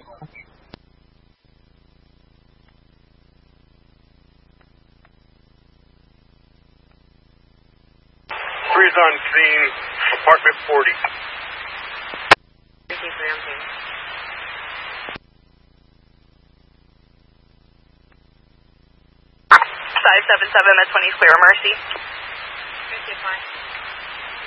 Three's on scene, apartment 40. 3 on scene. 577 at 20 clear, Mercy. Okay, fine.